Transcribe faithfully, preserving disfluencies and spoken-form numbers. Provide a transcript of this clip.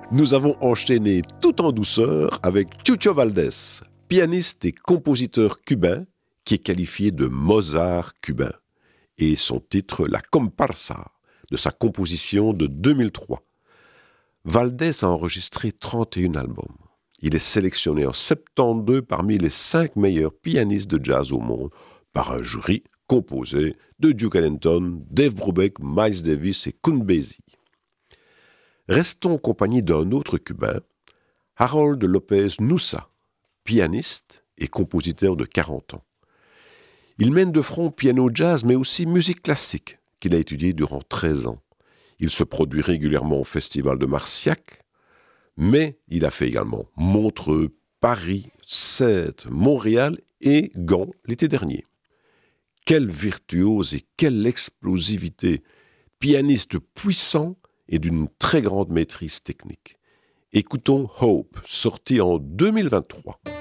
Nous avons enchaîné tout en douceur avec Chucho Valdés, pianiste et compositeur cubain qui est qualifié de Mozart cubain, et son titre La Comparsa, de sa composition de deux mille trois. Valdés a enregistré trente et un albums. Il est sélectionné en soixante-douze parmi les cinq meilleurs pianistes de jazz au monde par un jury composé de Duke Ellington, Dave Brubeck, Miles Davis et Count Basie. Restons en compagnie d'un autre Cubain, Harold Lopez Nussa, pianiste et compositeur de quarante ans. Il mène de front piano-jazz, mais aussi musique classique, qu'il a étudié durant treize ans. Il se produit régulièrement au Festival de Marciac, mais il a fait également Montreux, Paris, Sète, Montréal et Gand l'été dernier. Quel virtuose et quelle explosivité! Pianiste puissant et d'une très grande maîtrise technique. Écoutons Hope, sorti en deux mille vingt-trois.